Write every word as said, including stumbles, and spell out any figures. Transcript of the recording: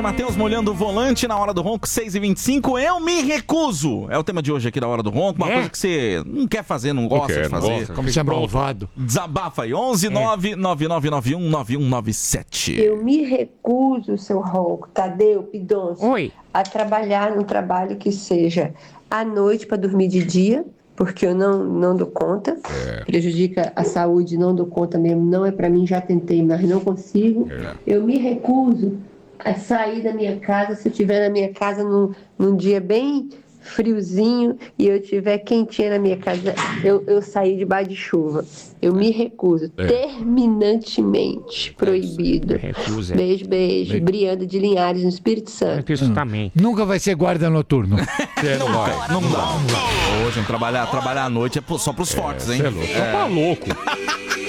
Matheus molhando o volante na hora do ronco, seis e vinte e cinco. Eu me recuso. É o tema de hoje aqui da hora do ronco. Uma é? coisa que você não quer fazer, não gosta quer, de fazer. Gosta. Como você é malvado. Desabafa aí. onze nove nove nove nove um nove um nove sete. Eu me recuso, seu ronco, Tadeu Pidoncio, Oi. a trabalhar num trabalho que seja à noite para dormir de dia, porque eu não, não dou conta. É. Prejudica a saúde, não dou conta mesmo. Não é para mim, já tentei, mas não consigo. É. Eu me recuso a sair da minha casa, se eu estiver na minha casa num, num dia bem friozinho e eu estiver quentinha na minha casa, eu, eu sair debaixo de chuva. Eu me recuso, é. terminantemente proibido. Recusa. Beijo, beijo. Beijo. Brianda de Linhares, no Espírito Santo. Isso hum. também. Nunca vai ser guarda noturno. É, não vai, não dá. Hoje, trabalhar, trabalhar à noite é só pros fortes, hein? Você é louco. É. Tá louco.